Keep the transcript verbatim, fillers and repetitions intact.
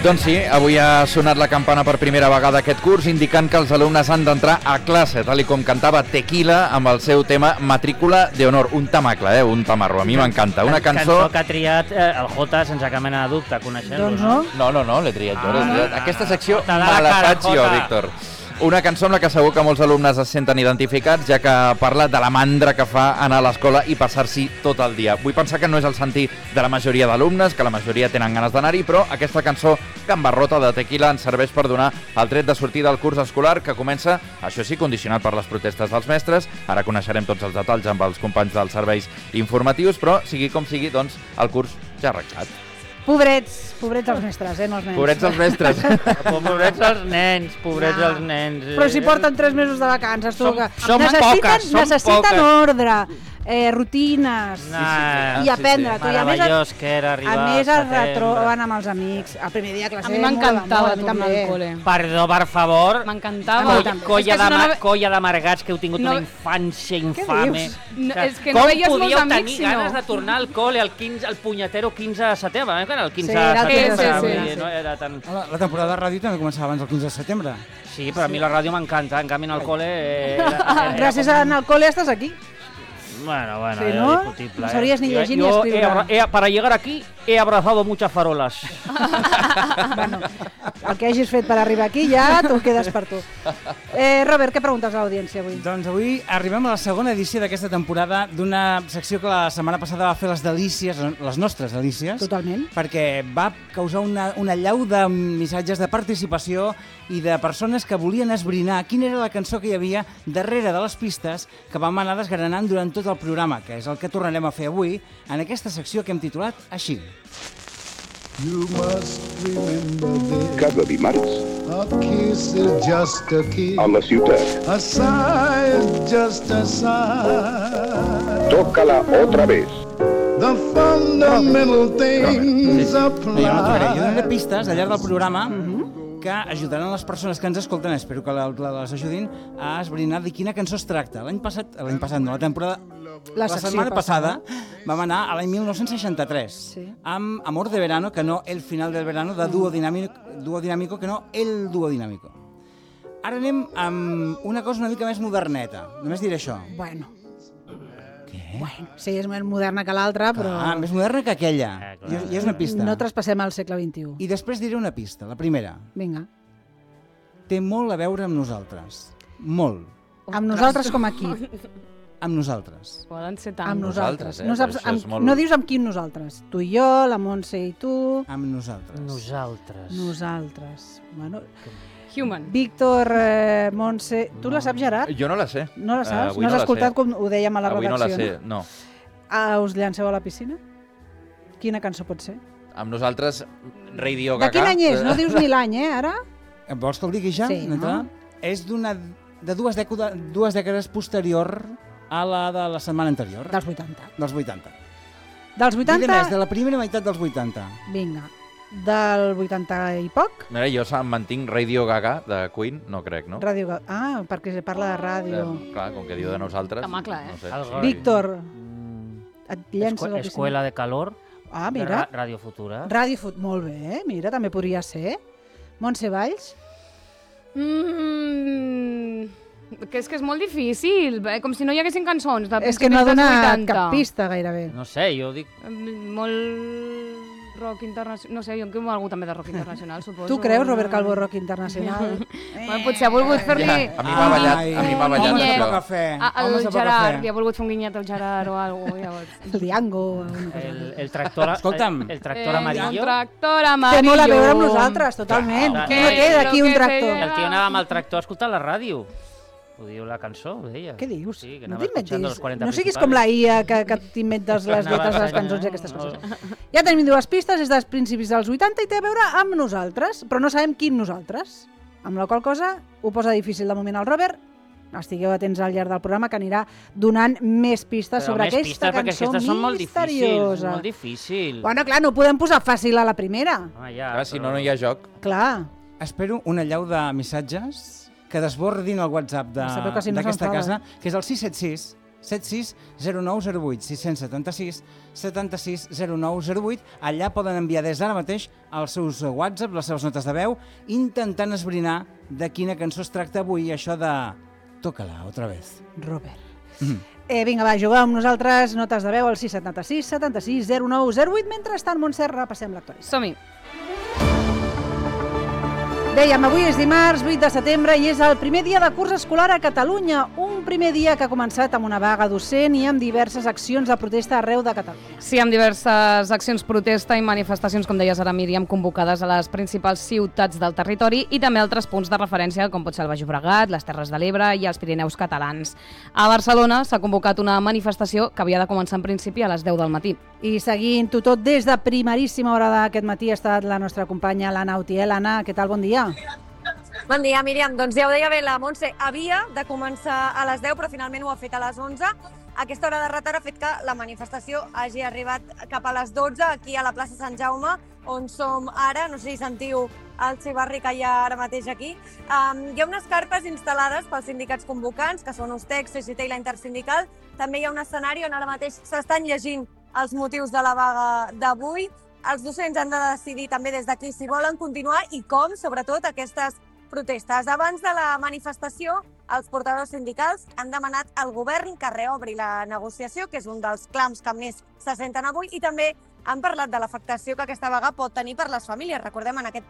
Doncs sí, avui ha sonat la campana per primera vegada aquest curs, indicant que els alumnes han d'entrar a classe, tal i com cantava Tequila amb el seu tema Matrícula de Honor. Un tamacle, eh? Un tamarro. A mi m'encanta. Una cançó... Cançó que ha triat eh, el Jota sense cap mena de dubte, coneixent-lo, doncs no? No, no, no, l'he triat jo. Ah, triat. Aquesta secció te me la la cara, faig jo, Jota. Víctor. Una cançó amb la que segur que molts alumnes es senten identificats, ja que parla de la mandra que fa anar a l'escola i passar-s'hi tot el dia. Vull pensar que no és el sentir de la majoria d'alumnes, que la majoria tenen ganes d'anar-hi, però aquesta cançó gambarrota de Tequila ens serveix per donar el tret de sortida del curs escolar, que comença, això sí, condicionat per les protestes dels mestres. Ara coneixerem tots els detalls amb els companys dels serveis informatius, però sigui com sigui, doncs, el curs ja ha arreglat. Pobrets, pobrets els mestres, eh, no els nens. Pobrets els mestres. Pobrets els nens, pobrets Ah. els nens. Però si porten tres mesos de vacances, tu, Som- que som necessiten, poques, som necessiten poques. ordre, eh, rutines, Nah, i aprendre. Tu, i a més, meravellós que era arribar a més al es setembre. retroben amb els amics. El primer dia a classe A mi molt m'encantava d'amor, a mi tornar també. al col·le. Perdó, per favor. M'encantava. Colla- Colla, també. colla, És que si d'ama- no, no- colla d'amargats que heu tingut No- una infància Què infame. dius? No, O sigui, és que no com veies molts podíeu amics, tenir si no? ganes de tornar al col·le el, quinze, el punyetero quinze de setembre? Eh? El quinze Sí, de era el setembre, quinze de vull setembre, dir, sí. no era tan... La, la temporada de ràdio també començava abans del quinze de setembre. Sí, però a mi la ràdio m'encanta, en canvi en el col·le... eh, Era, era, Gràcies a anar al col·le estàs aquí. Bueno, bueno, Sí, era ¿no? discutible. No eh. sabrías ni Yo- llegir ni yo escribir. he abra- he- para llegar aquí he abrazado muchas farolas. Bueno, el que hagis fet per arribar aquí ja t'ho quedes per tu. Eh, Robert, què preguntes a l'audiència avui? Doncs avui arribem a la segona edició d'aquesta temporada d'una secció que la setmana passada va fer les delícies, les nostres delícies, Totalment. perquè va causar una, una llau de missatges de participació i de persones que volien esbrinar quina era la cançó que hi havia darrere de les pistes que vam anar desgranant durant tot el programa, que és el que tornarem a fer avui en aquesta secció que hem titulat així. You must remember this. Cada dimarts, A kiss is just a kiss. a la ciutat. A sigh is just a sigh. Tócala otra vez. The fundamental things No, jo no tocaré. Jo donaré apply. pistes al llarg del programa que ajudaran les persones que ens escolten, espero que la- la- les ajudin a esbrinar de quina cançó es tracta. L'any passat, l'any passat no, la temporada... La La secció setmana passada. passada vam anar a l'any mil nou-cents seixanta-tres Sí. amb Amor de Verano, que no El final del verano, de Dúo Dinámico, Dúo Dinámico, que no El Dúo Dinámico. Ara anem amb una cosa una mica més moderneta, només diré això. Bueno, Què? bueno, sí, és més moderna que l'altra, però Ah, més moderna que aquella. Eh, clar. I, és- I és una pista. no traspassem al segle vint-i-u. I després diré una pista, la primera. Vinga. Té molt a veure amb nosaltres. Molt. Amb nosaltres com aquí. Amb nosaltres. Poden ser tant. Amb nosaltres, nosaltres. eh? No, saps, Això és amb, molt- no dius amb qui nosaltres. Tu i jo, la Montse i tu, Amb nosaltres. Nosaltres. nosaltres. Bueno, Human. Víctor, eh, Montse... Tu la saps, Gerard? Jo no la sé. No la Eh, saps? avui no has no la escoltat sé. com ho dèiem a la Avui no la redacció, sé, no. Ah, us llanceu a la piscina? Quina cançó pot ser? Amb nosaltres, Radio De Gaga. quin any és? No dius ni l'any, eh, ara? Vols que el digui ja? Sí, no? d'entrada? És d'una de dues, dècada, dues dècades posterior a la de la setmana anterior. Dels vuitanta. Dels vuitanta. Dels Vuitanta? vuitanta... Més, de la primera meitat dels vuitanta. Vinga. Del vuitanta i poc? Mira, jo em mantinc Radio Gaga de Queen, no crec, no? Ràdio... Ga- Ah, perquè se parla de ràdio. Eh, clar, com que diu de nosaltres... Tamacle, eh? No sé. Algo. Víctor, Mm, et llences a la escu- piscina? Escuela de calor. Ah, de mira. Ra- Radio Futura. Ràdio Fut, molt bé, eh? Mira, també podria ser. Montse Valls? Mm, que és que és molt difícil, eh? Com si no hi haguessin cançons de És que no ha principis dels donat vuitanta. cap pista gairebé. No sé, jo dic... Mm, Molt rock internacional, no sé, jo en quemo algú també de rock internacional, suposo. Tu creus, Robert Calvo, rock internacional? Bueno, potser ha volgut fer-li... Ja, a mi m'ha ballat, a mi m'ha ballat Homes de Guinyet. poca això. fe. Ah, el Homes de poca Gerard, fe. li ha volgut fer un guinyet al Gerard o alguna cosa, llavors. El Diango? alguna cosa. El, el tractor, Escolta'm. el, el tractor Eh, amarillo. Un tractor Té amarillo. molt a veure amb nosaltres, totalment. Clar, Qui clar. no té d'aquí Lo un que tractor? feia- El tio anava amb el tractor a escoltar la ràdio. Ho diu la cançó, ho deia. Què dius? Sí, que no anava escuchando los t'inventis. cuarenta No siguis principales. com la I A, que, que t'inventes les Anava lletres de les fent- cançons i aquestes no. coses. Ja tenim dues pistes, és dels principis dels vuitanta i té a veure amb nosaltres, però no sabem quin nosaltres. Amb la qual cosa ho posa difícil de moment al Robert. Estigueu atents al llarg del programa que anirà donant més pistes Però sobre més aquesta pistes, perquè cançó aquestes són molt difícils, misteriosa. molt difícil. Bueno, clar, no ho podem posar fàcil a la primera. Ah, ja, Clar, si però- no, no hi ha joc. Clar. Espero una llau de missatges que desbordin el WhatsApp de- Sabeu que si no d'aquesta s'enfada. casa, que és el sis set sis, set sis zero nou zero vuit, sis set sis, set sis zero nou zero vuit. Allà poden enviar des d'ara mateix els seus WhatsApp, les seves notes de veu, intentant esbrinar de quina cançó es tracta avui, això de Tócala otra vez. Robert. Mm. Eh, vinga, va, jugar amb nosaltres, notes de veu al sis set sis, set sis zero nou zero vuit. Mentrestant, Montserrat, repassem l'actualitat. Som-hi. Dèiem, avui és dimarts, vuit de setembre, i és el primer dia de curs escolar a Catalunya. Un primer dia que ha començat amb una vaga docent i amb diverses accions de protesta arreu de Catalunya. Sí, amb diverses accions protesta i manifestacions, com deies ara, Míriam, convocades a les principals ciutats del territori i també altres punts de referència, com pot ser el Baix Llobregat, les Terres de l'Ebre i els Pirineus catalans. A Barcelona s'ha convocat una manifestació que havia de començar en principi a les deu del matí. I seguint-ho tot des de primeríssima hora d'aquest matí ha estat la nostra companya l'Anna Utiel. Anna, què tal? Bon dia. Bon dia, Míriam. Doncs ja ho deia bé la Montse, havia de començar a les deu, però finalment ho ha fet a les onze. Aquesta hora de retard ha fet que la manifestació hagi arribat cap a les dotze, aquí a la plaça Sant Jaume, on som ara. No sé si sentiu el xivarri que hi ha ara mateix aquí. Um, hi ha unes carpes instal·lades pels sindicats convocants, que són Ustex, C G T i la Intersindical. També hi ha un escenari on ara mateix s'estan llegint els motius de la vaga d'avui. Els docents han de decidir també des d'aquí si volen continuar i com, sobretot, aquestes protestes. Abans de la manifestació, els portaveus sindicals han demanat al govern que reobri la negociació, que és un dels clams que més se senten avui, i també han parlat de l'afectació que aquesta vaga pot tenir per les famílies. Recordem, en aquest